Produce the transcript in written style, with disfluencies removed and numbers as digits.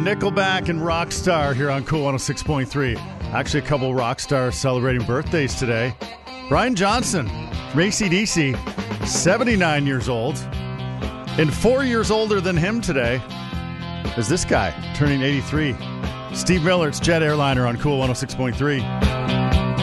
Nickelback and Rockstar here on Cool 106.3. Actually, a couple rock stars celebrating birthdays today. Brian Johnson from AC/DC, 79 years old. And 4 years older than him today is this guy, turning 83. Steve Miller, it's Jet Airliner on Cool 106.3.